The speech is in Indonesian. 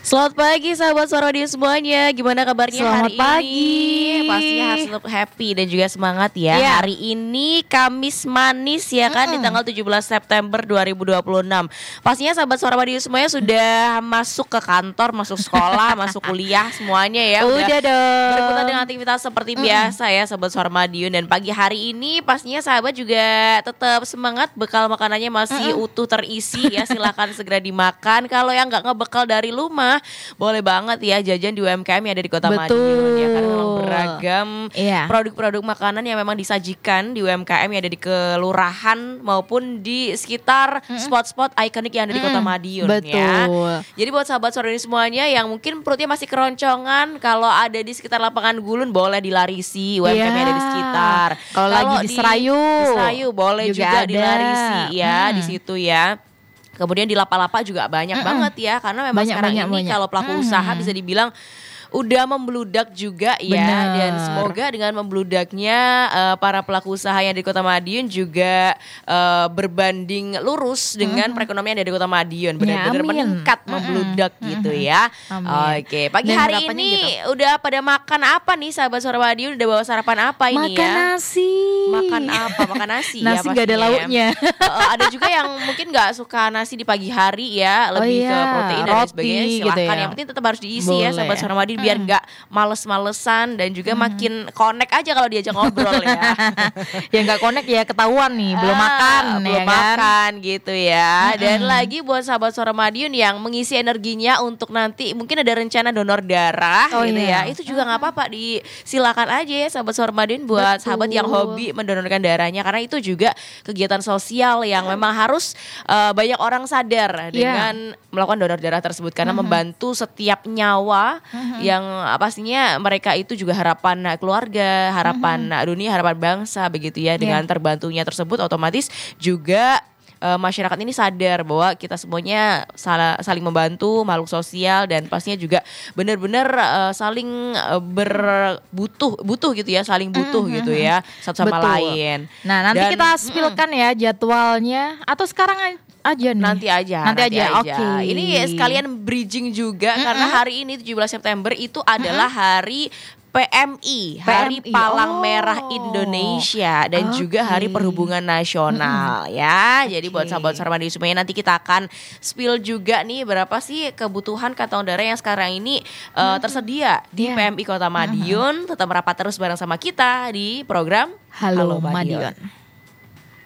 Selamat pagi sahabat Suara Radio semuanya. Gimana kabarnya Selamat hari pagi. ini? Pastinya harus tetap happy dan juga semangat ya. Hari ini Kamis manis ya kan, di tanggal 17 September 2026. Pastinya sahabat Suara Radio semuanya sudah masuk ke kantor, masuk sekolah, masuk kuliah semuanya ya. Udah dong. Berikutan dengan aktivitas seperti biasa ya sahabat Suara Madiun. Dan pagi hari ini pastinya sahabat juga tetap semangat, bekal makanannya masih utuh terisi ya. Silakan segera dimakan. Kalau yang nggak ngebekal dari rumah, boleh banget ya jajan di UMKM yang ada di Kota Madiun ya, karena memang beragam produk-produk makanan yang memang disajikan di UMKM yang ada di kelurahan maupun di sekitar spot-spot ikonik yang ada di Kota Madiun ya. Jadi buat sahabat Suara ini semuanya yang mungkin perutnya masih keroncongan, kalau ada di sekitar lapangan Gulun boleh dilarisi UMKM yang ada di sekitar. Kalau lagi di Serayu boleh juga ada. dilarisi ya di situ ya. Kemudian di Lapa-Lapa juga banyak banget ya, karena memang sekarang ini kalau pelaku usaha bisa dibilang udah membludak juga ya. Dan semoga dengan membludaknya para pelaku usaha yang di Kota Madiun juga berbanding lurus dengan perekonomian dari Kota Madiun, benar-benar meningkat, membludak gitu ya. Oke, pagi Dan hari ini gitu. Udah pada makan apa nih sahabat Suara Madiun? Udah bawa sarapan apa ini makan ya? nasi. Makan apa? Makan nasi ya. Nasi gak ada lauknya. Ada juga yang mungkin gak suka nasi di pagi hari ya, lebih ke protein dan lain sebagainya. Silahkan gitu ya. Yang penting tetap harus diisi ya sahabat Suara Madiun, biar gak males-malesan dan juga makin connect aja kalau diajak ngobrol ya. Ya gak connect ya ketahuan nih, belum makan belum ya kan. makan gitu ya. Dan lagi buat sahabat Suara Madiun yang mengisi energinya untuk nanti mungkin ada rencana donor darah gitu ya. Itu juga gak apa-apa, silakan aja ya sahabat Suara Madiun buat sahabat yang hobi mendonorkan darahnya, karena itu juga kegiatan sosial yang memang harus banyak orang sadar dengan melakukan donor darah tersebut, karena membantu setiap nyawa yang pastinya mereka itu juga harapan keluarga, harapan dunia, harapan bangsa begitu ya. Dengan terbantunya tersebut otomatis juga masyarakat ini sadar bahwa kita semuanya saling membantu, makhluk sosial, dan pastinya juga benar-benar saling butuh gitu ya, saling butuh gitu ya satu sama lain. Nah, nanti kita spillkan ya jadwalnya, atau sekarang aja nih. Nanti aja. Okay. Ini sekalian bridging juga karena hari ini 17 September itu adalah hari PMI, Hari Palang Merah Indonesia, dan juga Hari Perhubungan Nasional ya. Jadi buat sahabat Suara Madiun semuanya, nanti kita akan spill juga nih berapa sih kebutuhan kantong darah yang sekarang ini tersedia di PMI Kota Madiun. Tetap merapat terus bareng sama kita di program Halo Madiun.